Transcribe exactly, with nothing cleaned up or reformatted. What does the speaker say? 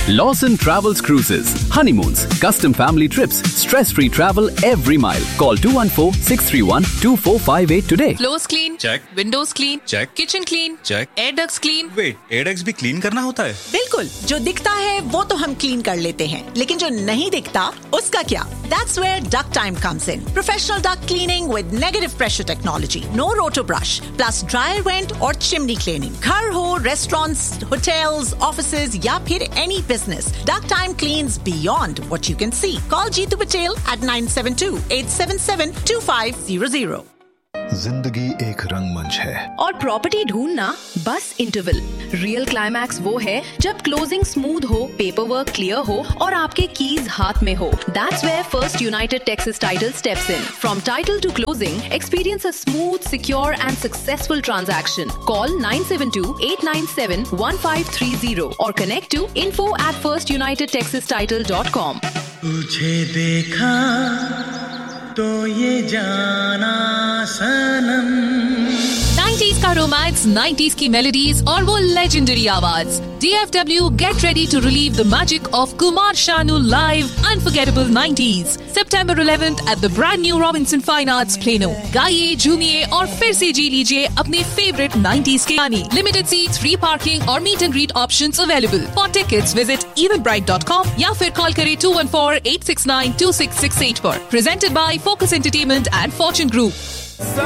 Lawson Travels Cruises, honeymoons, custom family trips, stress-free travel every mile. Call two one four, six three one, two four five eight today. Floors clean, check. Windows clean, check. Kitchen clean, check. Air ducts clean. Wait, air ducts भी clean करना होता है? बिल्कुल, जो दिखता है वो तो हम क्लीन कर लेते हैं, लेकिन जो नहीं दिखता उसका क्या? That's where Duct Time comes in. Professional duct cleaning with negative pressure technology, no roto brush, plus dryer vent और chimney cleaning. घर हो, restaurants, hotels, offices या फिर any business, Duct Time cleans beyond what you can see. Call Jeetu Patel at nine seven two, eight seven seven, two five zero zero. जिंदगी एक रंगमंच है और प्रॉपर्टी ढूंढना बस इंटरवल। रियल क्लाइमैक्स वो है जब क्लोजिंग स्मूथ हो, पेपर वर्क क्लियर हो और आपके कीज हाथ में हो। That's where First United Texas Title steps in. From title to closing, experience a smooth, secure and successful transaction. Call nine seven two, eight nine seven, one five three zero or connect to info at first united texas title dot com. तुझे देखा तो ये जाना सनम। Nineties का romance, nineties की melodies और वो legendary आवाज। D F W get ready to relive the magic of Kumar Sanu live Unforgettable nineties. September eleventh at the brand new Robinson Fine Arts Plano. गाइए, झूमिए और फिर से जी लीजिए अपने favorite नाइंटीज़ के गाने। Limited seats, free parking और meet and greet options available. For tickets, visit eventbrite dot com या फिर कॉल करें two one four, eight six nine, two six six eight पर। Presented by Focus Entertainment and Fortune Group.